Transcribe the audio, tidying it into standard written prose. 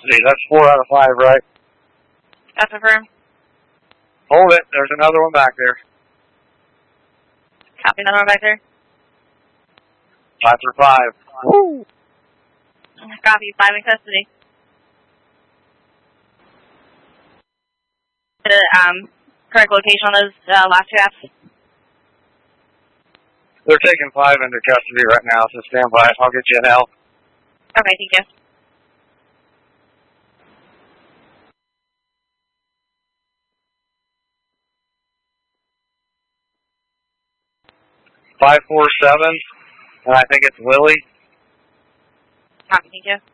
custody. That's 4 out of 5, right? That's affirmed. Hold it. There's another one back there. Copy, another one back there. 5 for 5. Woo! Copy, 5 in custody. Correct location on those last 2 apps? They're taking 5 into custody right now, so stand by. I'll get you an L. Okay, thank you. Five, 4, 7, and I think it's Lily. Copy, thank you.